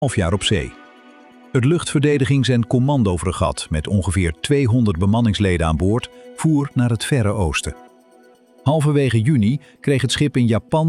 jaar op zee. Het luchtverdedigings- en commandofregat met ongeveer 200 bemanningsleden aan boord voer naar het Verre Oosten. Halverwege juni kreeg het schip in Japan